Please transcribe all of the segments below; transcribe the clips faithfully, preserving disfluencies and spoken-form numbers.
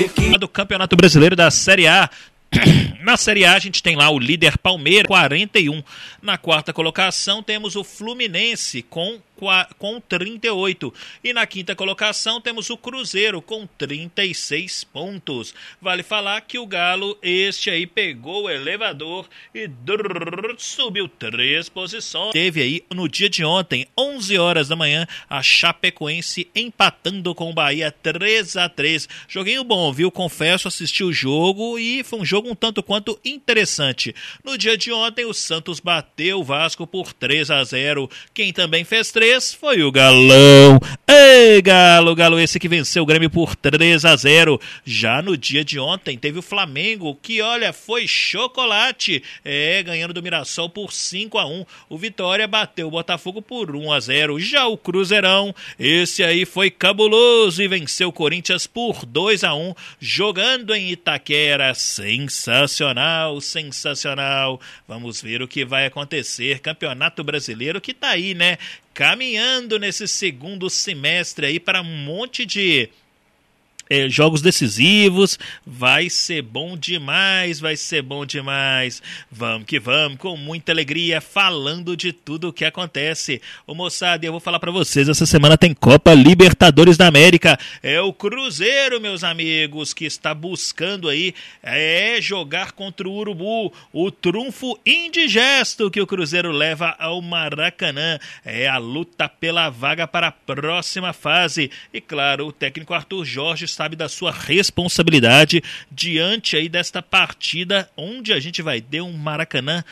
Do Campeonato Brasileiro da Série A. Na Série A a gente tem lá o líder Palmeiras, quarenta e um. Na quarta colocação temos o Fluminense com, com trinta e oito. E na quinta colocação temos o Cruzeiro com trinta e seis pontos. Vale falar que o Galo, este aí, pegou o elevador e drrr, subiu três posições. Teve aí no dia de ontem, onze horas da manhã, a Chapecoense empatando com o Bahia três a três. Joguinho bom, viu? Confesso, assisti o jogo e foi um jogo um tanto quanto interessante. No dia de ontem, o Santos bateu o Vasco por três a zero. Quem também fez três foi o Galão. Ei, Galo, Galo esse que venceu o Grêmio por três a zero. Já no dia de ontem, teve o Flamengo, que, olha, foi chocolate. É, ganhando do Mirassol por cinco a um. O Vitória bateu o Botafogo por um a zero. Já o Cruzeirão, esse aí foi cabuloso e venceu o Corinthians por dois a um, jogando em Itaquera. Sensacional, sensacional. Vamos ver o que vai acontecer. Campeonato Brasileiro que tá aí, né? Caminhando nesse segundo semestre aí para um monte de É, jogos decisivos, vai ser bom demais, vai ser bom demais. Vamos que vamos, com muita alegria, falando de tudo o que acontece. Ô moçada, eu vou falar pra vocês, essa semana tem Copa Libertadores da América. É o Cruzeiro, meus amigos, que está buscando aí é jogar contra o Urubu, o trunfo indigesto que o Cruzeiro leva ao Maracanã. É a luta pela vaga para a próxima fase. E claro, o técnico Arthur Jorge está sabe da sua responsabilidade diante aí desta partida onde a gente vai ter um Maracanã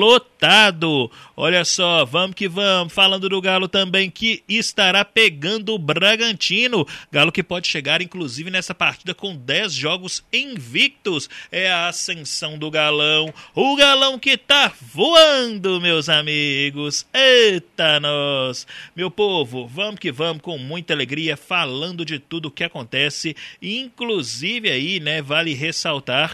lotado. Olha só, vamos que vamos, falando do Galo também, que estará pegando o Bragantino. Galo que pode chegar inclusive nessa partida com dez jogos invictos. É a ascensão do Galão, o Galão que tá voando, meus amigos. Eita nós, meu povo, vamos que vamos, com muita alegria, falando de tudo o que acontece. Inclusive aí, né, vale ressaltar,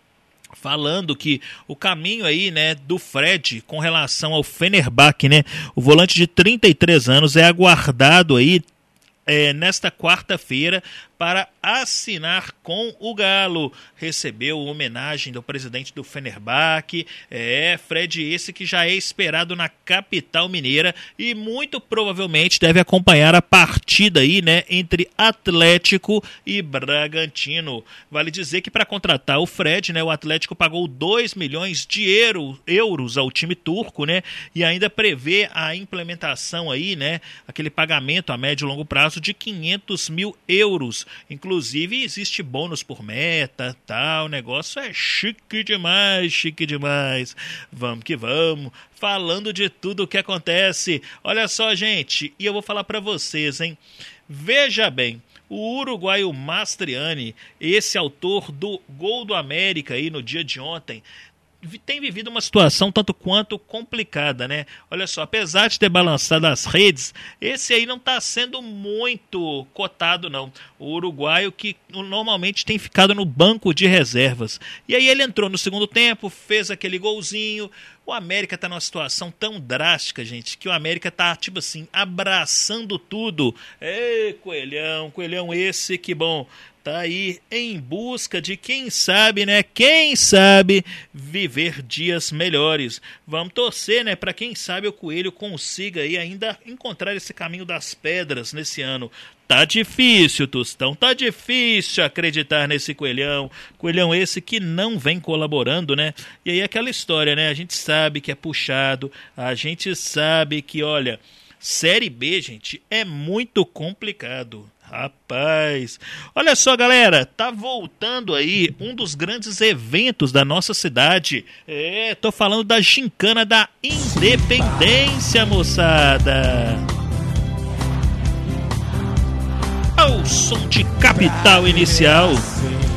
falando que o caminho aí, né, do Fred com relação ao Fenerbahçe, né, o volante de trinta e três anos é aguardado aí é, nesta quarta-feira para assinar com o Galo. Recebeu homenagem do presidente do Fenerbahçe. É, Fred esse que já é esperado na capital mineira e muito provavelmente deve acompanhar a partida aí, né, entre Atlético e Bragantino. Vale dizer que para contratar o Fred, né, o Atlético pagou dois milhões de euro, euros ao time turco, né, e ainda prevê a implementação aí, né, aquele pagamento a médio e longo prazo de quinhentos mil euros. Inclusive existe bônus por meta, tal, o negócio é chique demais, chique demais. Vamos que vamos, falando de tudo o que acontece. Olha só, gente, e eu vou falar para vocês, hein? Veja bem, o uruguaio Mastriani, esse autor do gol do América aí no dia de ontem, tem vivido uma situação tanto quanto complicada, né? Olha só, apesar de ter balançado as redes, esse aí não está sendo muito cotado, não. O uruguaio que normalmente tem ficado no banco de reservas. E aí ele entrou no segundo tempo, fez aquele golzinho. O América está numa situação tão drástica, gente, que o América está, tipo assim, abraçando tudo. Ei, Coelhão, Coelhão esse, que bom. Tá aí em busca de, quem sabe, né? Quem sabe viver dias melhores. Vamos torcer, né? Para quem sabe o Coelho consiga aí ainda encontrar esse caminho das pedras nesse ano. Tá difícil, Tostão, tá difícil acreditar nesse Coelhão. Coelhão esse que não vem colaborando, né? E aí aquela história, né? A gente sabe que é puxado, a gente sabe que, olha, Série B, gente, é muito complicado. Rapaz, olha só, galera, tá voltando aí um dos grandes eventos da nossa cidade. É, tô falando da Gincana da Independência, moçada. Ao som de Capital Inicial.